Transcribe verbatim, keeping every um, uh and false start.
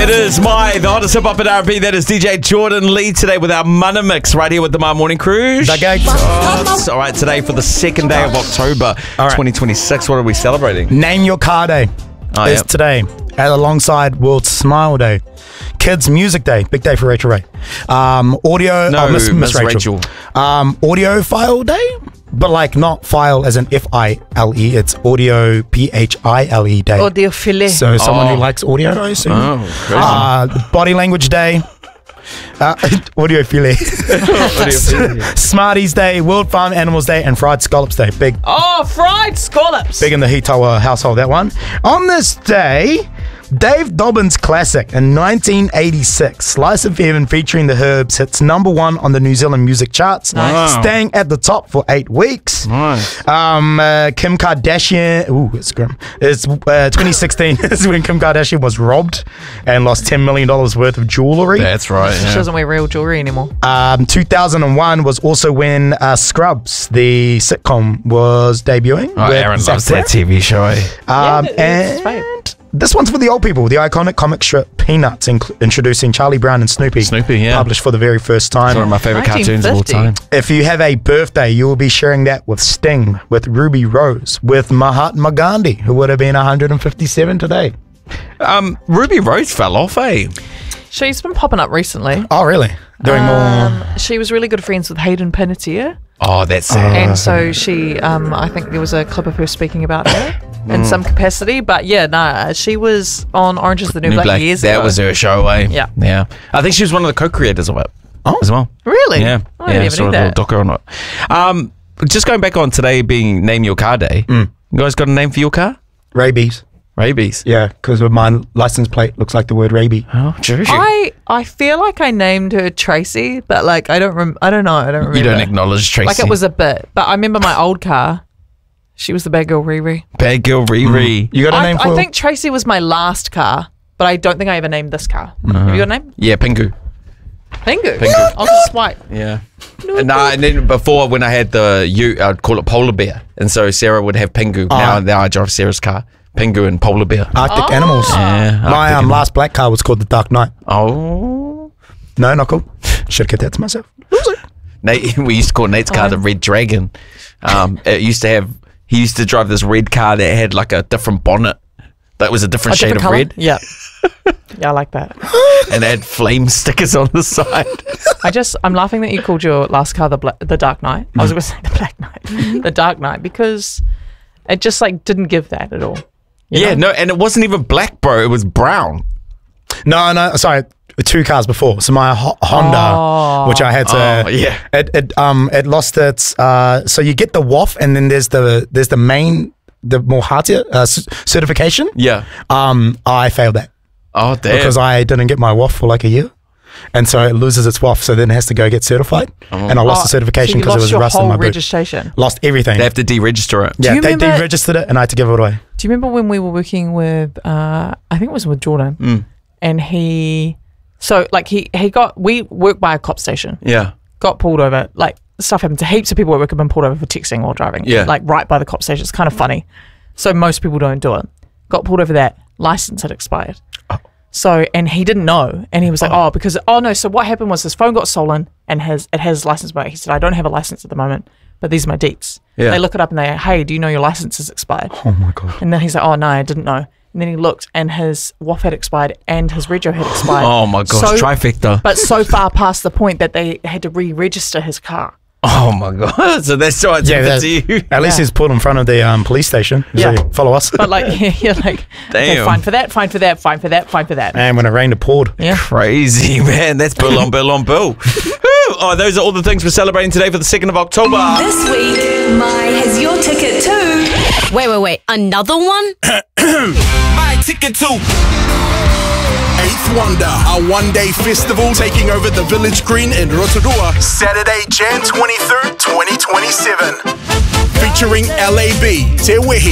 It is my, the hottest hip hop and R and B. That is D J Jordan Lee today with our Mana Mix right here with the My Morning Crew. Oh, all right, today for the second day of October right. twenty twenty-six. What are we celebrating? Name Your Car Day Oh, is yep. today, alongside World Smile Day. Kids Music Day, big day for Rachel Ray. Um, audio, No, oh, Miss, Miss Miss Rachel. Rachel. Um, audio File Day, but like not file as in F I L E, it's Audio P H I L E Day. Audiophile. So someone Oh. who likes audio, I assume. Oh, crazy. Uh, Body Language Day. Uh, audiophile. Smarties Day, World Farm Animals Day, and Fried Scallops Day. Big, Oh, fried scallops. big in the Hitawa household, that one. On this day, Dave Dobbins' classic in nineteen eighty-six, Slice of Heaven featuring the Herbs, hits number one on the New Zealand music charts, Nice. staying at the top for eight weeks. Nice. Um, uh, Kim Kardashian, ooh, it's grim. It's uh, twenty sixteen is when Kim Kardashian was robbed and lost ten million dollars worth of jewelry. That's right. She Yeah. doesn't wear real jewelry anymore. Um, two thousand one was also when uh, Scrubs, the sitcom, was debuting. Oh, with Aaron Zac loves that Braff. T V show. Eh? Um, Yeah, it's his favourite. and this one's for the old people. The iconic comic strip Peanuts, inc- introducing Charlie Brown and Snoopy. Snoopy, yeah. Published for the very first time. One of my favorite cartoons of all nineteen time. fifty. If you have a birthday, you will be sharing that with Sting, with Ruby Rose, with Mahatma Gandhi, who would have been one hundred fifty-seven today. Um, Ruby Rose fell off, eh? She's been popping up recently. Oh, really? Doing more. Um, she was really good friends with Hayden Panettiere. Oh, that's sad. And so she, um, I think there was a clip of her speaking about her in Mm. some capacity. But yeah, nah, she was on Orange is the New, New Black, Black. years That ago. was her show, eh? Yeah. Yeah. I think she was one of the co-creators of it Oh. as well. Really? Yeah. I yeah, didn't saw even a know little that. doco on it. Um, just going back on today being Name Your Car Day. Mm. You guys got a name for your car? Rabies. Rabies. Yeah, because my license plate looks like the word rabies. Oh, true. I I feel like I named her Tracy, but like I don't rem- I don't know. I don't remember. You don't acknowledge Tracy. Like it was a bit, but I remember my old car. She was the bad girl Riri. Bad Girl Riri. You got a I, name for I think Tracy was my last car, but I don't think I ever named this car. Uh-huh. Have you got a name? Yeah, Pingu. Pingu. Pingu. I'll just swipe. Yeah. And, uh, and then before, when I had the U, I'd call it Polar Bear. And so Sarah would have Pingu. Now, now I drive Sarah's car. Pingu and Polar Bear. Arctic Oh. Animals. Yeah, My Arctic um, Animals. last black car was called the Dark Knight. Oh. No, not cool. Should have kept that to myself. Nate, we used to call Nate's car the Red Dragon. Um, it used to have, he used to drive this red car that had like a different bonnet. That was a different A shade different of colour? red. Yeah. Yeah, I like that. And it had flame stickers on the side. I just I'm laughing that you called your last car the Bla- the Dark Knight. I was going to say the Black Knight, the Dark Knight, because it just like didn't give that at all. You Yeah, know? no, and it wasn't even black, bro. It was brown. No, no, sorry. Two cars before. So my Ho- Honda, Oh. which I had to, Oh, yeah. it, it um it lost its. Uh, so you get the W A F, and then there's the there's the main the more harder uh, c- certification. Yeah. Um, I failed that Oh, damn. because I didn't get my W A F for like a year, and so it loses its W A F. So then it has to go get certified, and I lost Oh, the certification so you because it lost was your rust in whole my boot. registration. Lost everything. They have to deregister it. yeah, you they remember- deregistered it, and I had to give it away. Do you remember when we were working with uh I think it was with Jordan Mm. and he so like he he got we worked by a cop station, Yeah. got pulled over, like stuff happened to heaps of people at work have been pulled over for texting while driving. Yeah. Like right by the cop station. It's kind of funny. So most people don't do it. Got pulled over, that license had expired. Oh. So and he didn't know, and he was like, "Oh, because oh no." So what happened was his phone got stolen, and his it has license plate. He said, "I don't have a license at the moment, but these are my deets." Yeah. They look it up and they, "Hey, do you know your license is expired?" Oh my god. And then he's like, "Oh no, I didn't know." And then he looked, and his W A F had expired, and his rego had expired. Oh, my gosh. So- Trifecta. But so far past the point that they had to re-register his car. Oh, my God. So that's why it's Yeah, yeah, that- to you. At least Yeah. he's pulled in front of the um, police station. Yeah. So follow us. But like, you're like, okay, Damn. fine for that, fine for that, fine for that, fine for that. And when it rained, it poured. Yeah. Crazy, man. That's bill on bill on bill. Woo. Oh, those are all the things we're celebrating today for the second of October. This week, Mai has your ticket too. Wait, wait, wait. Another one? My ticket to Eighth Wonder, our one-day festival taking over the Village Green in Rotorua, Saturday, January twenty-third, twenty twenty-seven. Featuring L A B, Te Wehi,